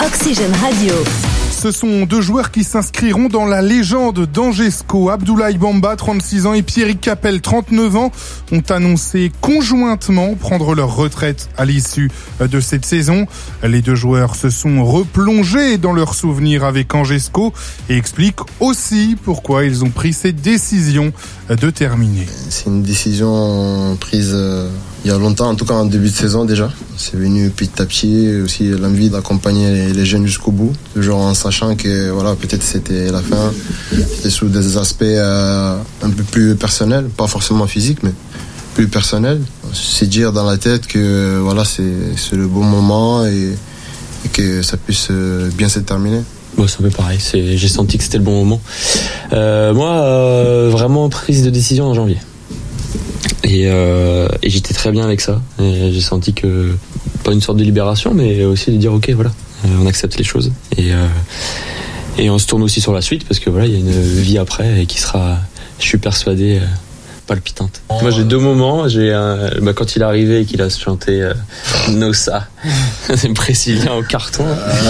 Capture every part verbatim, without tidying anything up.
Oxygène Radio. Ce sont deux joueurs qui s'inscriront dans la légende d'Angesco. Abdoulaye Bamba, trente-six ans, et Pierrick Capel, trente-neuf ans, ont annoncé conjointement prendre leur retraite à l'issue de cette saison. Les deux joueurs se sont replongés dans leurs souvenirs avec Angesco et expliquent aussi pourquoi ils ont pris cette décision de terminer. C'est une décision prise euh, il y a longtemps, en tout cas en début de saison déjà. C'est venu petit à petit, aussi l'envie d'accompagner les, les jeunes jusqu'au bout, toujours en sachant que voilà, peut-être c'était la fin, c'était sous des aspects euh, un peu plus personnels, pas forcément physiques, mais plus personnels. C'est dire dans la tête que voilà, c'est, c'est le bon moment et, et que ça puisse bien se terminer. Moi, c'est un peu pareil. C'est, j'ai senti que c'était le bon moment. Euh, moi, euh, vraiment prise de décision en janvier. Et, euh, et j'étais très bien avec ça. Et j'ai senti que, pas une sorte de libération, mais aussi de dire ok, voilà, on accepte les choses. Et, euh, et on se tourne aussi sur la suite parce que voilà, il y a une vie après et qui sera, je suis persuadé, palpitante. Moi, j'ai deux moments. J'ai un, bah, quand il est arrivé et qu'il a chanté euh, Nossa, c'est brésilien au carton.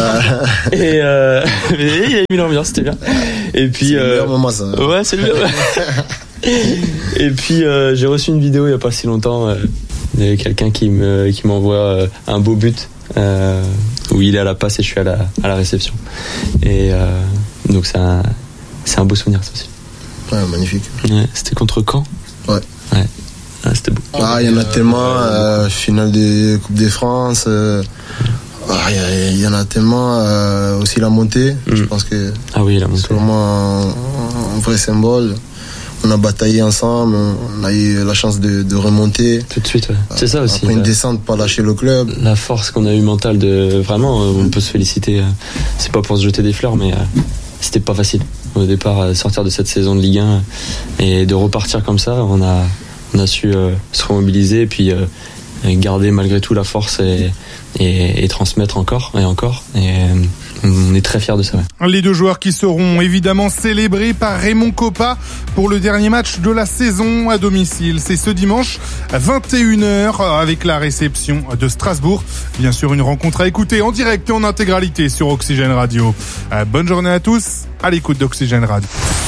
Et euh, il a mis l'ambiance, c'était bien. Et puis, c'est euh, le meilleur moment, ça. Ouais, c'est le meilleur. Et puis, euh, j'ai reçu une vidéo il y a pas si longtemps. Euh, il y avait quelqu'un qui me qui m'envoie euh, un beau but euh, où il est à la passe et je suis à la à la réception. Et euh, donc c'est un c'est un beau souvenir ça aussi. Ouais, magnifique. Ouais, c'était contre Caen. Ouais. Ouais. Ah, c'était beau. Ah, il y en a tellement, euh, finale de Coupe de France, euh, ah, il y, y en a tellement, euh, aussi la montée, mm. je pense que ah oui, la montée. C'est vraiment un, un vrai symbole. On a bataillé ensemble, on a eu la chance de, de remonter. Tout de suite, ouais. C'est ça aussi. Après une descente, pas lâcher le club. La force qu'on a eu mentale de, vraiment, on peut se féliciter. C'est pas pour se jeter des fleurs, mais c'était pas facile. Au départ, sortir de cette saison de Ligue un et de repartir comme ça, on a, on a su euh, se remobiliser et puis euh, garder malgré tout la force et, et, et transmettre encore et encore. Et euh, on est très fiers de ça. Ouais. Les deux joueurs qui seront évidemment célébrés par Raymond Kopa pour le dernier match de la saison à domicile. C'est ce dimanche à vingt et une heures avec la réception de Strasbourg. Bien sûr, une rencontre à écouter en direct et en intégralité sur Oxygène Radio. Bonne journée à tous, à l'écoute d'Oxygène Radio.